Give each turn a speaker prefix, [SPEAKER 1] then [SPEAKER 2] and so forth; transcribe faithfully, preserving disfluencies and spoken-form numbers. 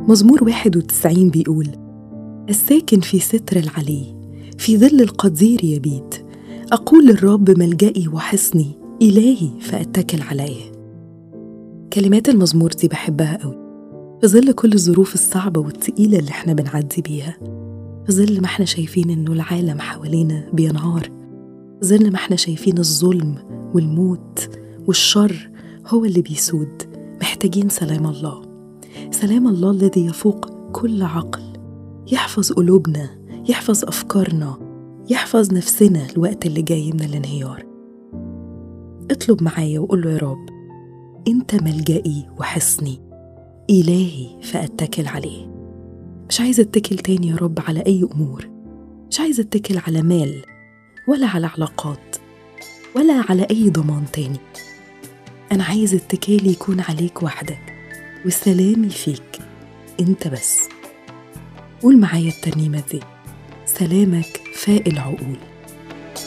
[SPEAKER 1] مزمور واحد وتسعين بيقول: الساكن في ستر العلي في ظل القدير يبيت، أقول للرب ملجئي وحصني، إلهي فأتكل عليه. كلمات المزمور دي بحبها قوي في ظل كل الظروف الصعبة والتقيلة اللي احنا بنعدي بيها، في ظل ما احنا شايفين انه العالم حوالينا بينهار، في ظل ما احنا شايفين الظلم والموت والشر هو اللي بيسود. محتاجين سلام الله، سلام الله الذي يفوق كل عقل، يحفظ قلوبنا، يحفظ أفكارنا، يحفظ نفسنا الوقت اللي جاي من الانهيار. اطلب معايا وقول له: يا رب انت ملجئي وحصني، إلهي فأتكل عليه. مش عايزة اتكل تاني يا رب على أي أمور، مش عايزة اتكل على مال ولا على علاقات ولا على أي ضمان تاني. أنا عايزة اتكالي يكون عليك وحدك وسلامي فيك انت بس. قول معايا الترنيمة دي: سلامك فاق العقول.